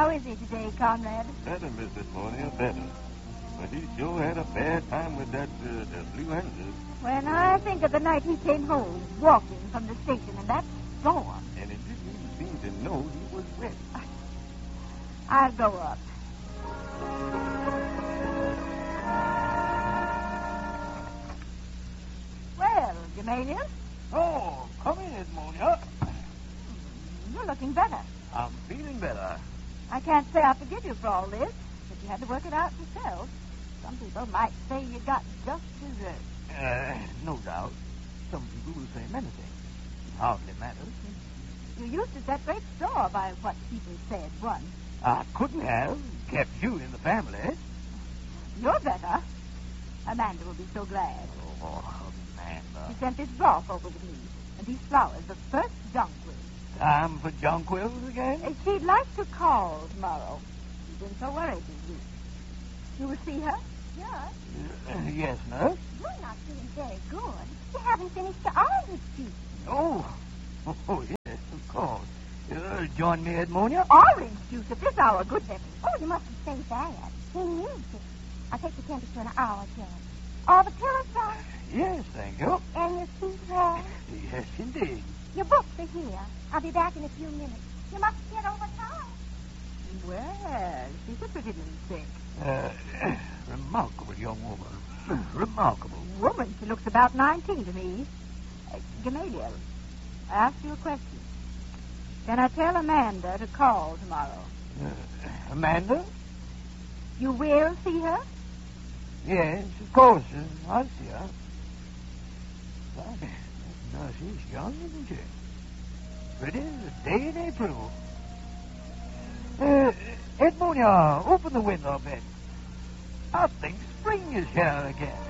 How is he today, Conrad? Better, Miss Edmonia, better. But he sure had a bad time with that Blue Angel. When I think of the night he came home, walking from the station in that storm. And it didn't even seem to know he was wet. I'll go up. Well, Gamaliel, Oh, come in, Edmonia. you're looking better. I'm feeling better. I can't say I forgive you for all this, but you had to work it out yourself. Some people might say you got just dessert. No doubt. Some people will say many things. It hardly matters. You used to set great store by what people said once. I couldn't have kept you in the family. You're better. Amanda will be so glad. Oh, Amanda. She sent this broth over with me, and these flowers, the first jonquils. Time for jonquils again? She'd like to call tomorrow. She's been so worried this week. You will see her? Yes. Yes, nurse. You're not feeling very good. You haven't finished your orange juice. Oh, yes, of course. Join me, Edmonia. Orange juice at this hour? Good heavens. Oh, you mustn't say that. He needs it. I'll take the temperature in an hour, Joe. All the pillows done? Yes, thank you. And your feet warm? Yes, indeed. Your books are here. I'll be back in a few minutes. You must get over time. Well, she's a pretty little thing. Remarkable young woman. Remarkable. Woman, she looks about 19 to me. Gamaliel, I asked you a question. Can I tell Amanda to call tomorrow? Amanda? You will see her? Yes, of course. I'll see her. But that nurse is young, isn't she? Pretty as a day in April. Edmonia, open the window a bit. I think spring is here again.